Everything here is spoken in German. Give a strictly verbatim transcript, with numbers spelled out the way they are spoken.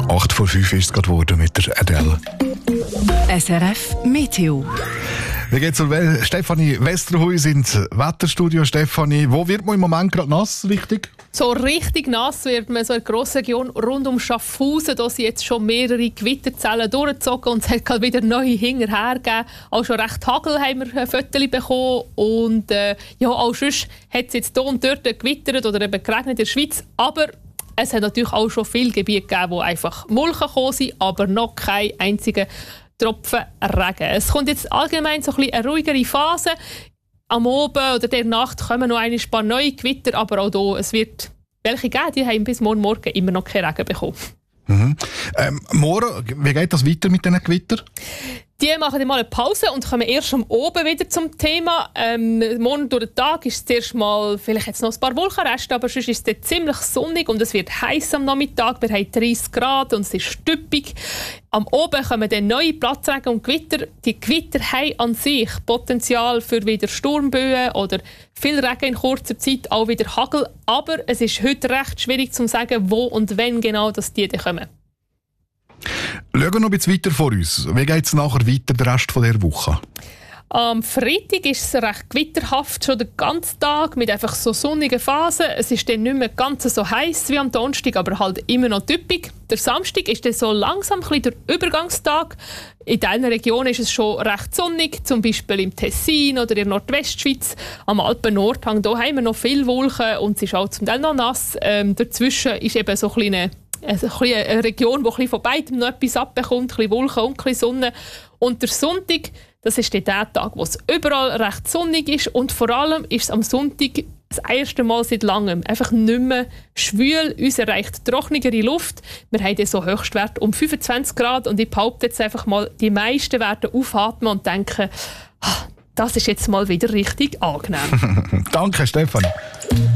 acht vor fünf ist es gerade geworden mit der Adele. S R F Meteo. Wir gehen zur We- Stefanie Westerhuis ins Wetterstudio. Stefanie, wo wird man im Moment gerade nass, richtig? So richtig nass wird man so in der grossen Region rund um Schaffhausen. Da sind jetzt schon mehrere Gewitterzellen durchgezogen und es hat gerade wieder neue hinterher gegeben. Auch schon recht Hagel haben wir ein Foto bekommen. Und äh, ja, auch sonst hat es jetzt hier und dort gewittert oder eben geregnet in der Schweiz. Aber es hat natürlich auch schon viele Gebiete gegeben, wo einfach Molchen gekommen sind, aber noch kein einziger Tropfen Regen. Es kommt jetzt allgemein so ein bisschen eine ruhigere Phase. Am Abend oder der Nacht kommen noch ein paar neue Gewitter, aber auch hier, es wird welche geben, die haben bis morgen Morgen immer noch keinen Regen bekommen. Mhm. Ähm, morgen, wie geht das weiter mit diesen Gewittern? Die machen dann mal eine Pause und kommen erst am Abend wieder zum Thema. Ähm, morgen durch den Tag ist es zuerst mal vielleicht jetzt noch ein paar Wolkenreste, aber sonst ist es dann ziemlich sonnig und es wird heiß am Nachmittag. Wir haben dreißig Grad und es ist stüppig. Am Abend kommen dann neue Platzregen und Gewitter. Die Gewitter haben an sich Potenzial für wieder Sturmböen oder viel Regen in kurzer Zeit, auch wieder Hagel. Aber es ist heute recht schwierig zu sagen, wo und wann genau dass die dann kommen. Schauen wir noch ein bisschen weiter vor uns. Wie geht es nachher weiter, den Rest dieser Woche? Am Freitag ist es recht gewitterhaft, schon den ganzen Tag, mit einfach so sonnigen Phasen. Es ist dann nicht mehr ganz so heiß wie am Donnerstag, aber halt immer noch typisch. Der Samstag ist dann so langsam ein bisschen der Übergangstag. In diesen Regionen ist es schon recht sonnig, zum Beispiel im Tessin oder in der Nordwestschweiz. Am Alpen-Nordhang da haben wir noch viele Wolken und es ist auch zum Teil noch nass. Ähm, dazwischen ist eben so ein bisschen Also eine Region, die von beidem noch etwas abbekommt, ein bisschen Wolken und ein bisschen Sonne. Und der Sonntag, das ist der Tag, wo es überall recht sonnig ist. Und vor allem ist es am Sonntag das erste Mal seit langem einfach nicht mehr schwül. Uns erreicht trockenere Luft. Wir haben dann so Höchstwert um fünfundzwanzig Grad. Und ich behaupte jetzt einfach mal, die meisten werden aufatmen und denken, das ist jetzt mal wieder richtig angenehm. Danke, Stefanie.